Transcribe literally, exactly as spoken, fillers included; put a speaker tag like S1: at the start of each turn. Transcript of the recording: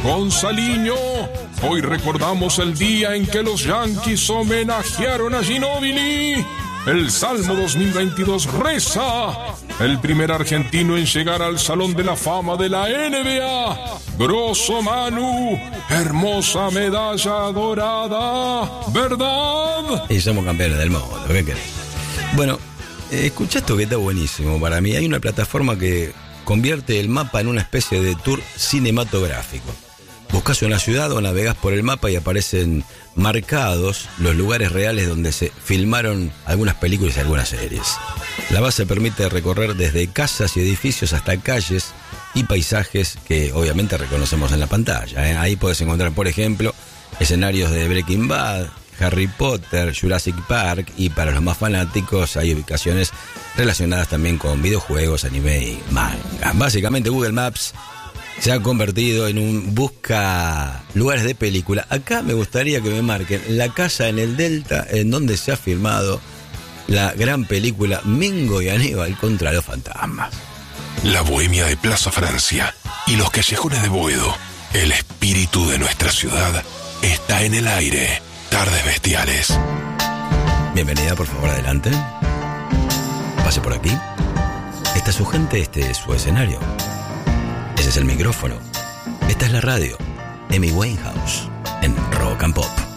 S1: Gonzaliño, hoy recordamos el día en que los Yankees homenajearon a Ginóbili. El Salmo dos mil veintidós reza: el primer argentino en llegar al Salón de la Fama de la N B A. Grosso Manu, hermosa medalla dorada, ¿verdad?
S2: Y somos campeones del mundo, ¿qué querés? Bueno, eh, escucha esto que está buenísimo para mí. Hay una plataforma que convierte el mapa en una especie de tour cinematográfico. Buscas una ciudad o navegás por el mapa y aparecen marcados los lugares reales donde se filmaron algunas películas y algunas series. La base permite recorrer desde casas y edificios hasta calles y paisajes que obviamente reconocemos en la pantalla, ¿eh? Ahí puedes encontrar, por ejemplo, escenarios de Breaking Bad, Harry Potter, Jurassic Park, y para los más fanáticos hay ubicaciones relacionadas también con videojuegos, anime y manga. Básicamente Google Maps se ha convertido en un busca lugares de película. Acá me gustaría que me marquen la casa en el Delta en donde se ha filmado la gran película Mingo y Aníbal contra los fantasmas.
S1: La bohemia de Plaza Francia y los callejones de Boedo. El espíritu de nuestra ciudad está en el aire. Tardes bestiales.
S2: Bienvenida, por favor, adelante. Pase por aquí. Esta es su gente, este es su escenario. Ese es el micrófono. Esta es la radio. Amy Winehouse en Rock and Pop.